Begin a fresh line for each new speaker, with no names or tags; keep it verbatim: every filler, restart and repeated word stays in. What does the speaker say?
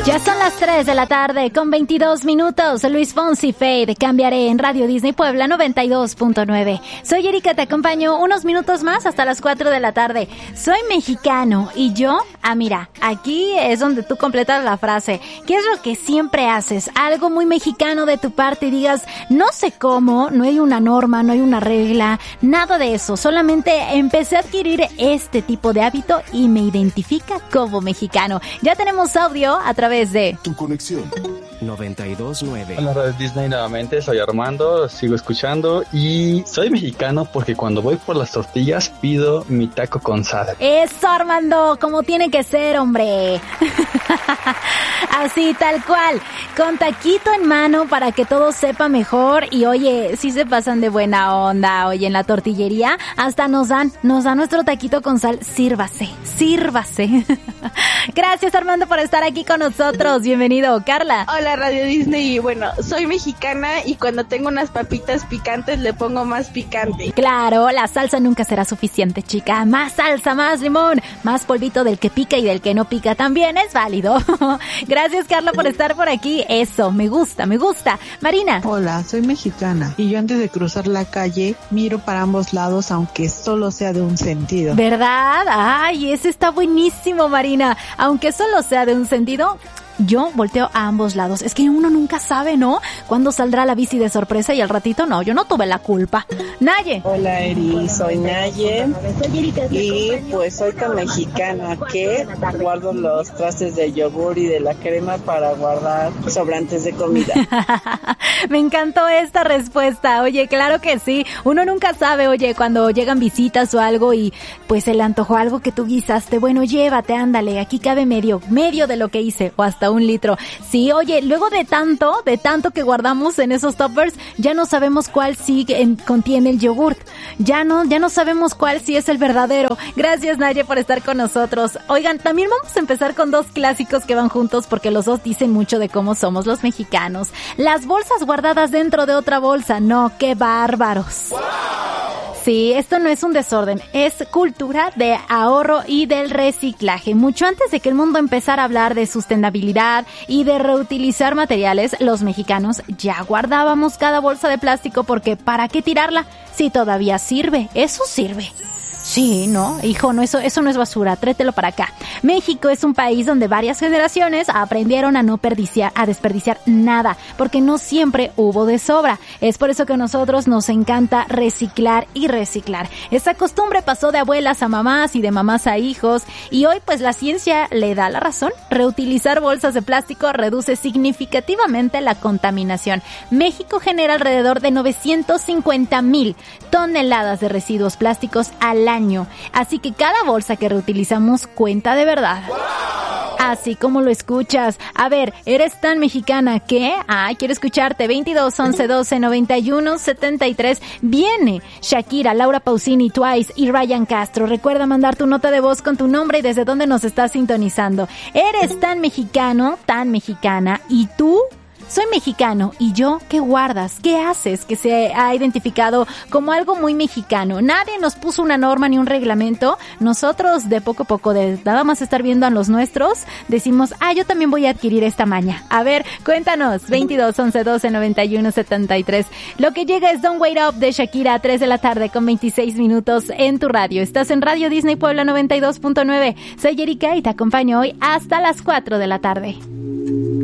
Ya son las tres de la tarde con veintidós minutos. Luis Fonsi, Fade, Cambiaré en Radio Disney Puebla noventa y dos punto nueve. Soy Erika, te acompaño unos minutos más hasta las cuatro de la tarde. Soy mexicano y yo, ah mira, aquí es donde tú completas la frase. ¿Qué es lo que siempre haces? Algo muy mexicano de tu parte y digas, no sé cómo, no hay una norma, no hay una regla, nada de eso. Solamente empecé a adquirir este tipo de hábito y me identifica como mexicano. Ya tenemos audio a través de
Tu Conexión
noventa y dos punto nueve.
Hola, Radio Disney nuevamente, soy Armando, sigo escuchando y soy mexicano porque cuando voy por las tortillas pido mi taco con sal.
Eso, Armando, como tiene que ser, hombre. Así, tal cual, con taquito en mano para que todo sepa mejor. Y oye, sí se pasan de buena onda. Oye, en la tortillería hasta nos dan, nos dan nuestro taquito con sal. Sírvase, sírvase. Gracias, Armando, por estar aquí con nosotros. Bienvenido, Carla.
Hola, Radio Disney. Bueno, soy mexicana y cuando tengo unas papitas picantes le pongo más picante.
Claro, la salsa nunca será suficiente, chica. Más salsa, más limón, más polvito del que pica y del que no pica también es válido. Gracias, Carla, por estar por aquí. Eso, me gusta, me gusta. Marina.
Hola, soy mexicana y yo antes de cruzar la calle miro para ambos lados aunque solo sea de un sentido.
¿Verdad? Ay, ese está buenísimo, Marina. Aunque solo sea de un sentido, yo volteo a ambos lados. Es que uno nunca sabe, ¿no? Cuándo saldrá la bici de sorpresa y al ratito no. Yo no tuve la culpa. Naye.
Hola, Eri. Soy Naye. Y pues soy tan mexicana que guardo los trastes de yogur y de la crema para guardar sobrantes de comida.
Me encantó esta respuesta. Oye, claro que sí. Uno nunca sabe, oye, cuando llegan visitas o algo y pues se le antojó algo que tú guisaste. Bueno, llévate, ándale. Aquí cabe medio, medio de lo que hice o hasta un litro. Sí, oye, luego de tanto, de tanto que guardamos en esos toppers, ya no sabemos cuál sí en, contiene el yogurt. Ya no, ya no sabemos cuál sí es el verdadero. Gracias, Naye, por estar con nosotros. Oigan, también vamos a empezar con dos clásicos que van juntos porque los dos dicen mucho de cómo somos los mexicanos. Las bolsas guardadas dentro de otra bolsa. No, qué bárbaros. ¡Wow! Sí, esto no es un desorden, es cultura de ahorro y del reciclaje. Mucho antes de que el mundo empezara a hablar de sustentabilidad y de reutilizar materiales, los mexicanos ya guardábamos cada bolsa de plástico porque ¿para qué tirarla si todavía sirve? Eso sirve. Sí, ¿no? Hijo, no, eso, eso no es basura, trételo para acá. México es un país donde varias generaciones aprendieron a no perdiciar, a desperdiciar nada, porque no siempre hubo de sobra. Es por eso que a nosotros nos encanta reciclar y reciclar. Esa costumbre pasó de abuelas a mamás y de mamás a hijos, y hoy pues la ciencia le da la razón. Reutilizar bolsas de plástico reduce significativamente la contaminación. México genera alrededor de novecientos cincuenta mil toneladas de residuos plásticos al año. Así que cada bolsa que reutilizamos cuenta de verdad. ¡Wow! Así como lo escuchas. A ver, ¿eres tan mexicana que? Ay, quiero escucharte. veintidós, once, doce, noventa y uno, setenta y tres. Viene Shakira, Laura Pausini, Twice y Ryan Castro. Recuerda mandar tu nota de voz con tu nombre y desde dónde nos estás sintonizando. ¿Eres tan mexicano, tan mexicana? ¿Y tú? Soy mexicano. ¿Y yo? ¿Qué guardas? ¿Qué haces que se ha identificado como algo muy mexicano? Nadie nos puso una norma ni un reglamento. Nosotros de poco a poco, de nada más estar viendo a los nuestros, decimos, ah, yo también voy a adquirir esta maña. A ver, cuéntanos. veintidós, once, doce, noventa y uno, setenta y tres. Lo que llega es Don't Wait Up de Shakira a tres de la tarde con veintiséis minutos en tu radio. Estás en Radio Disney Puebla noventa y dos punto nueve. Soy Erika y te acompaño hoy hasta las cuatro de la tarde.